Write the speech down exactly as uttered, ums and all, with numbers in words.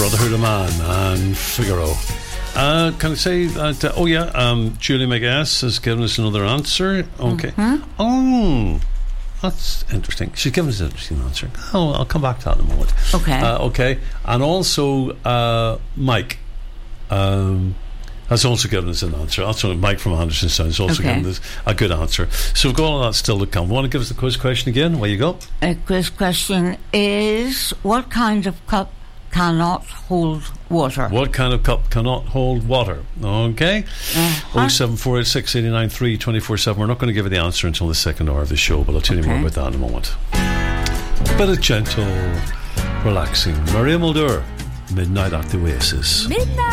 Brotherhood of Man and Figaro. Uh, can I say that? Uh, oh, yeah. Um, Julie McGass has given us another answer. Okay. Mm-hmm. Oh, that's interesting. She's given us an interesting answer. Oh, I'll come back to that in a moment. Okay. Uh, okay. And also, uh, Mike um, has also given us an answer. Also, Mike from Andersonstown has also okay. given us a good answer. So we've got all that still to come. Want to give us the quiz question again? Away you go. A quiz question is: what kind of cup cannot hold water? What kind of cup cannot hold water? Okay. Uh-huh. oh seven four eight six, eight nine three, two four seven. We're not going to give you the answer until the second hour of the show, but I'll tell you okay. more about that in a moment. Bit of gentle, relaxing Maria Mulder, Midnight at the Oasis. Midnight.